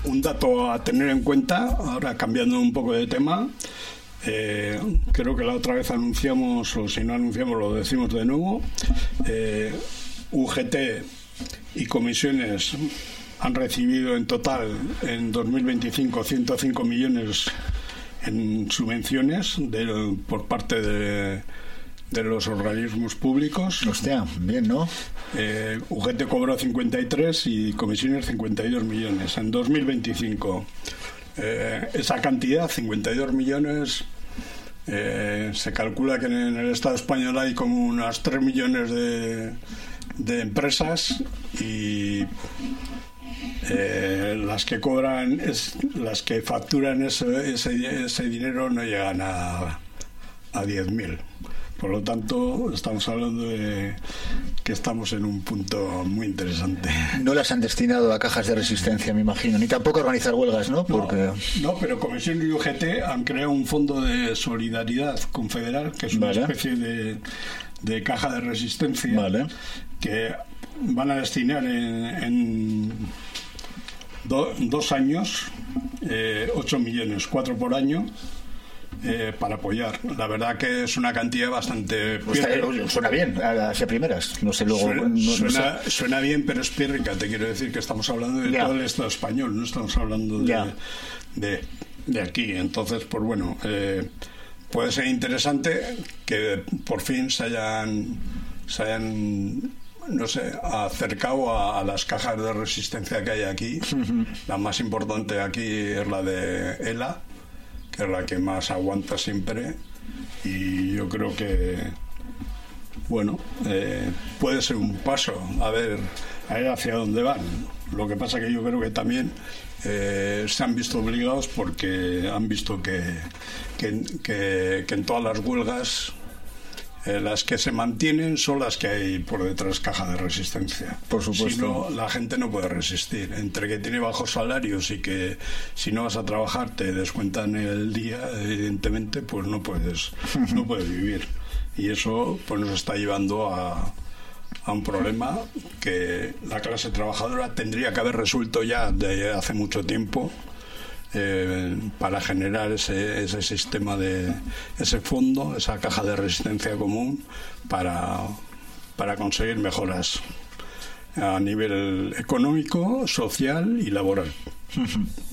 un dato a tener en cuenta, ahora cambiando un poco de tema, creo que la otra vez anunciamos, o si no anunciamos lo decimos de nuevo, UGT y comisiones han recibido en total en 2025 105 millones en subvenciones por parte de los organismos públicos. Hostia, bien, ¿no? UGT cobró 53 y comisiones 52 millones en 2025. Esa cantidad, 52 millones, se calcula que en el Estado español hay como unas 3 millones de empresas y las que cobran, las que facturan ese dinero no llegan a 10.000. Por lo tanto, estamos hablando de que estamos en un punto muy interesante. No las han destinado a cajas de resistencia, me imagino, ni tampoco a organizar huelgas, ¿no? Porque... No, pero Comisión y UGT han creado un fondo de solidaridad confederal, que es una especie de caja de resistencia, que van a destinar en 2 años 8 millones, 4 por año, para apoyar. La verdad que es una cantidad bastante... Suena bien, hacia primeras. No sé, luego... Suena bien, pero es pírrica. Te quiero decir que estamos hablando de todo el Estado español, no estamos hablando de aquí. Entonces, pues bueno, puede ser interesante que por fin se hayan no sé, acercado a las cajas de resistencia que hay aquí. La más importante aquí es la de ELA, que es la que más aguanta siempre, y yo creo que bueno, puede ser un paso a ver hacia dónde van. Lo que pasa que yo creo que también se han visto obligados porque han visto que en todas las huelgas las que se mantienen son las que hay por detrás caja de resistencia. Por supuesto. Si no, la gente no puede resistir. Entre que tiene bajos salarios y que si no vas a trabajar te descuentan el día, evidentemente, pues no puedes vivir. Y eso pues nos está llevando a un problema que la clase trabajadora tendría que haber resuelto ya de hace mucho tiempo, para generar ese sistema ese fondo, esa caja de resistencia común para conseguir mejoras a nivel económico, social y laboral.